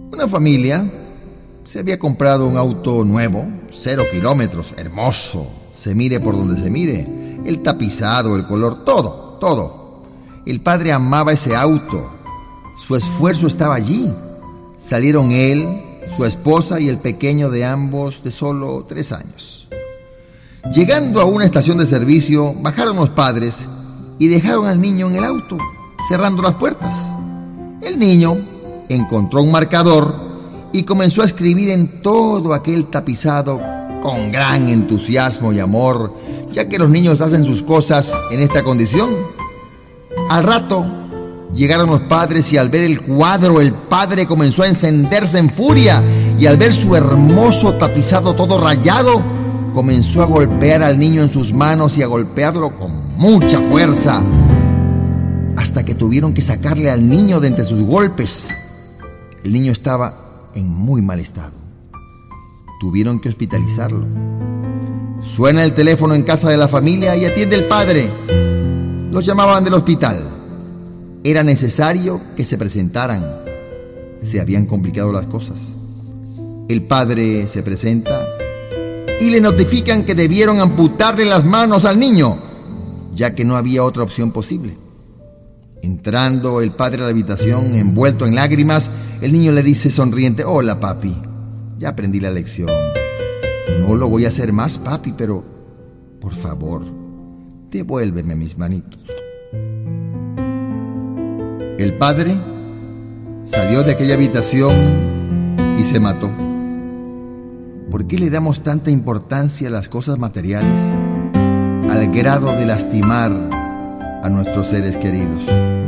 Una familia se había comprado un auto nuevo, 0 kilómetros, hermoso, se mire por donde se mire, el tapizado, el color, todo. El padre amaba ese auto, su esfuerzo estaba allí. Salieron él, su esposa y el pequeño de ambos de solo 3 años. Llegando a una estación de servicio, bajaron los padres y dejaron al niño en el auto, cerrando las puertas. El niño encontró un marcador y comenzó a escribir en todo aquel tapizado con gran entusiasmo y amor, ya que los niños hacen sus cosas en esta condición. Al rato llegaron los padres y al ver el cuadro, el padre comenzó a encenderse en furia y al ver su hermoso tapizado todo rayado, comenzó a golpear al niño en sus manos y a golpearlo con mucha fuerza, hasta que tuvieron que sacarle al niño de entre sus golpes. El niño estaba en muy mal estado. Tuvieron que hospitalizarlo. Suena el teléfono en casa de la familia y atiende el padre. Los llamaban del hospital. Era necesario que se presentaran. Se habían complicado las cosas. El padre se presenta y le notifican que debieron amputarle las manos al niño, ya que no había otra opción posible. Entrando el padre a la habitación, envuelto en lágrimas, el niño le dice sonriente: «Hola, papi, ya aprendí la lección. No lo voy a hacer más, papi, pero por favor, devuélveme mis manitos». El padre salió de aquella habitación y se mató. ¿Por qué le damos tanta importancia a las cosas materiales al grado de lastimar a nuestros seres queridos?